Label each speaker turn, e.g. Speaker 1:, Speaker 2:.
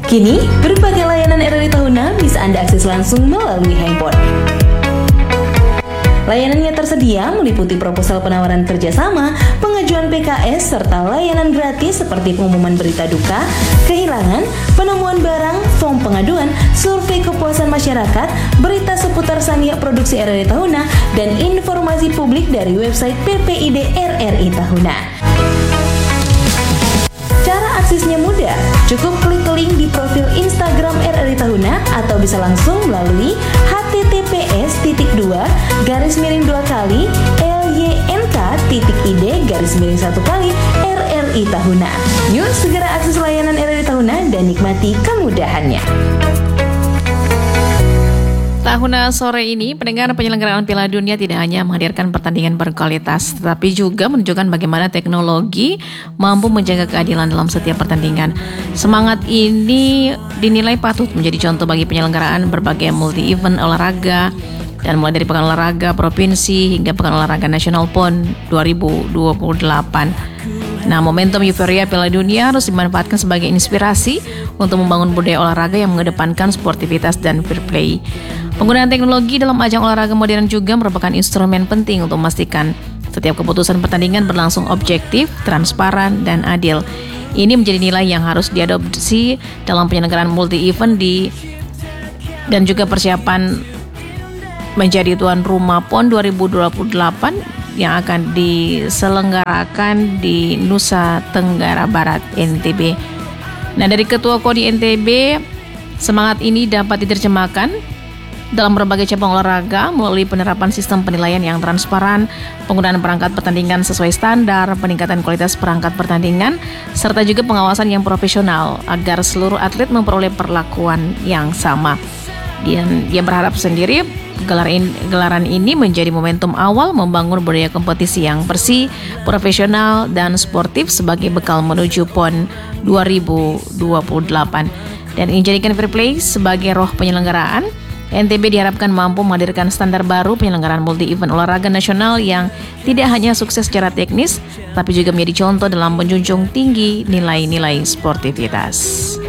Speaker 1: Kini, berbagai layanan RRI Tahuna bisa Anda akses langsung melalui handphone. Layanannya tersedia meliputi proposal penawaran kerjasama, pengajuan PKS, serta layanan gratis seperti pengumuman berita duka, kehilangan, penemuan barang, form pengaduan, survei kepuasan masyarakat, berita seputar Sania Produksi RRI Tahuna, dan informasi publik dari website PPID RRI Tahuna. Cara aksesnya mudah, cukup klik link di profil Instagram RRI Tahuna atau bisa langsung melalui https://lyNK.id/RRI Tahuna. Yuk segera akses layanan RRI Tahuna dan nikmati kemudahannya.
Speaker 2: Tahuna sore ini, pendengar, penyelenggaraan Piala Dunia tidak hanya menghadirkan pertandingan berkualitas, tetapi juga menunjukkan bagaimana teknologi mampu menjaga keadilan dalam setiap pertandingan. Semangat ini dinilai patut menjadi contoh bagi penyelenggaraan berbagai multi-event olahraga, dan mulai dari Pekan Olahraga Provinsi hingga Pekan Olahraga Nasional PON 2028. Nah, momentum euforia Piala Dunia harus dimanfaatkan sebagai inspirasi untuk membangun budaya olahraga yang mengedepankan sportivitas dan fair play. Penggunaan teknologi dalam ajang olahraga modern juga merupakan instrumen penting untuk memastikan setiap keputusan pertandingan berlangsung objektif, transparan, dan adil. Ini menjadi nilai yang harus diadopsi dalam penyelenggaraan multi-event dan juga persiapan menjadi tuan rumah PON 2028 yang akan diselenggarakan di Nusa Tenggara Barat, NTB. Nah, dari Ketua KONI NTB, semangat ini dapat diterjemahkan dalam berbagai cabang olahraga melalui penerapan sistem penilaian yang transparan, penggunaan perangkat pertandingan sesuai standar, peningkatan kualitas perangkat pertandingan, serta juga pengawasan yang profesional agar seluruh atlet memperoleh perlakuan yang sama. Dan dia berharap sendiri gelaran ini menjadi momentum awal membangun budaya kompetisi yang bersih, profesional, dan sportif sebagai bekal menuju PON 2028. Dan ini jadikan fair play sebagai roh penyelenggaraan. NTB diharapkan mampu menghadirkan standar baru penyelenggaraan multi-event olahraga nasional yang tidak hanya sukses secara teknis, tapi juga menjadi contoh dalam menjunjung tinggi nilai-nilai sportivitas.